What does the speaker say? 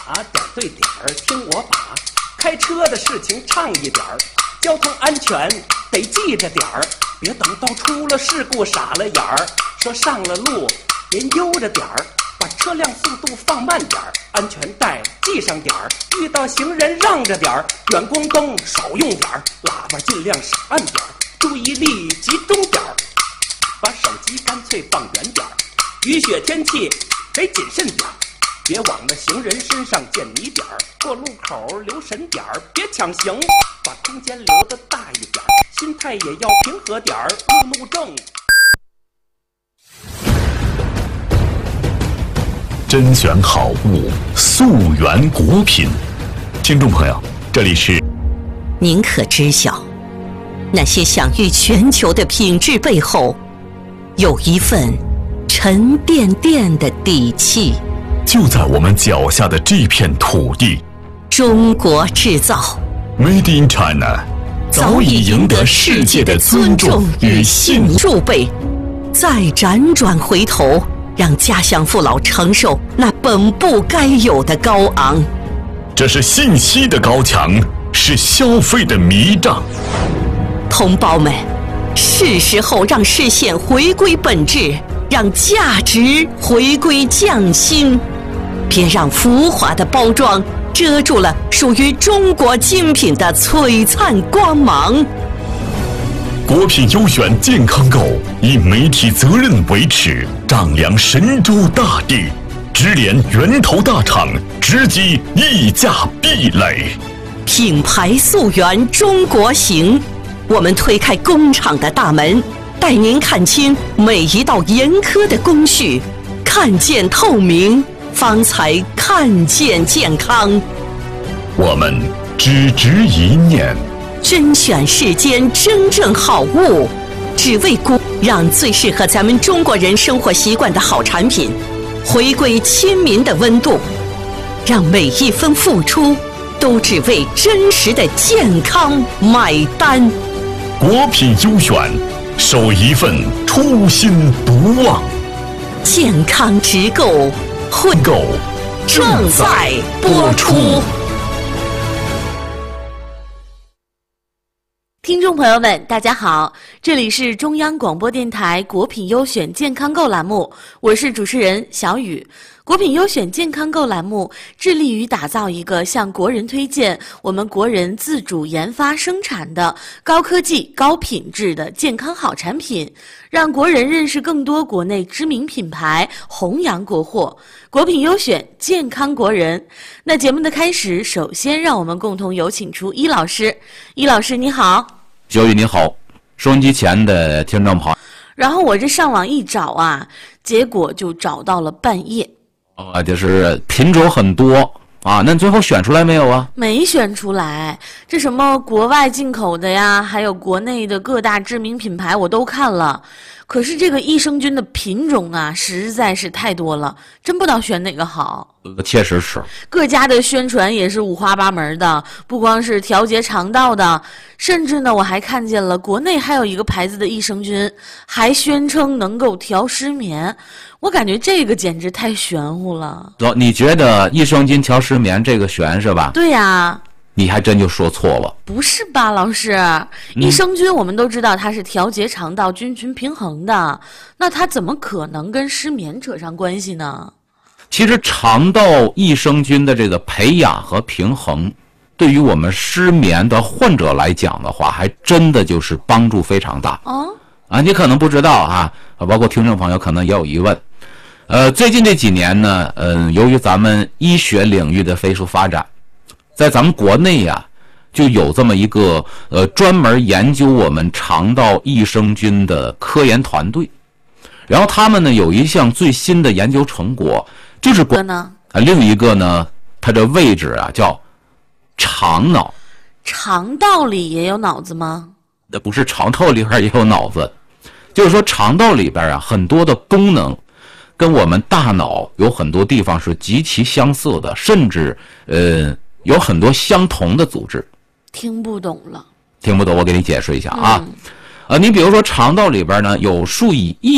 点对点儿，听我把开车的事情唱一点儿，交通安全得记着点儿，别等到出了事故傻了眼儿。说上了路别悠着点儿，把车辆速度放慢点儿，安全带系上点儿，遇到行人让着点儿，远光灯少用点儿，喇叭尽量少按点儿，注意力集中点儿，把手机干脆放远点儿，雨雪天气得谨慎点儿，别往那行人身上溅泥点儿，过路口留神点儿，别抢行，把空间留得大一点儿，心态也要平和点儿，路怒症。 甄选好物，溯源国品。听众朋友，这里是。 您可知晓，那些享誉全球的品质背后，有一份沉甸甸的底气。 就在我们脚下的这片土地， 中国制造 Made in China 早已赢得世界的尊重与信任。 数倍，再辗转回头，让家乡父老承受那本不该有的高昂。 这是信息的高墙，是消费的迷障。 同胞们，是时候让视线回归本质，让价值回归匠心，别让浮华的包装遮住了属于中国精品的璀璨光芒。 国品优选健康购以媒体责任为耻，丈量神州大地，直连源头大厂，直击溢价壁垒。 品牌溯源中国行，我们推开工厂的大门，带您看清每一道严苛的工序，看见透明，方才看见健康。 我们只执一念， 甄选世间真正好物，只为让最适合咱们中国人生活习惯的好产品回归亲民的温度，让每一分付出都只为真实的健康买单。 国品优选，守一份初心不忘。 健康直购会购正在播出。 听众朋友们，大家好，这里是中央广播电台国品优选健康购栏目，我是主持人小雨。国品优选健康购栏目致力于打造一个向国人推荐我们国人自主研发生产的高科技、高品质的健康好产品，让国人认识更多国内知名品牌，弘扬国货。国品优选健康国人。那节目的开始，首先让我们共同有请出伊老师。伊老师你好。 小雨你好，收音机前的听众朋友。 然后我这上网一找啊，结果就找到了半夜。 就是品种很多啊，那最后选出来没有啊？ 没选出来，这什么国外进口的呀，还有国内的各大知名品牌我都看了，可是这个益生菌的品种啊，实在是太多了，真不知道选哪个好。 确实是， 各家的宣传也是五花八门的，不光是调节肠道的，甚至呢，我还看见了国内还有一个牌子的益生菌，还宣称能够调失眠。我感觉这个简直太玄乎了。 你觉得益生菌调失眠这个玄是吧？ 对呀。 你还真就说错了。 不是吧，老师？益生菌我们都知道它是调节肠道菌群平衡的，那它怎么可能跟失眠扯上关系呢？ 其实肠道益生菌的这个培养和平衡，对于我们失眠的患者来讲的话，还真的就是帮助非常大。你可能不知道啊，包括听众朋友可能也有疑问。最近这几年呢，由于咱们医学领域的飞速发展，在咱们国内呀，就有这么一个专门研究我们肠道益生菌的科研团队，然后他们呢有一项最新的研究成果，就是另一个呢，它的位置啊叫肠脑。 肠道里也有脑子吗？ 那不是，肠道里边也有脑子，就是说肠道里边啊很多的功能跟我们大脑有很多地方是极其相似的，甚至有很多相同的组织。 听不懂了。 听不懂，我给你解释一下啊。你比如说肠道里边呢有数以亿